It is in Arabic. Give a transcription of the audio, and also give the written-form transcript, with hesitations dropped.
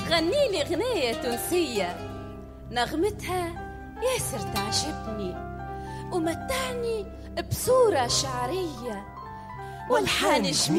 تغني لي غنية تونسية نغمتها ياسر تعجبني ومتعني بصورة شعرية والحان جميل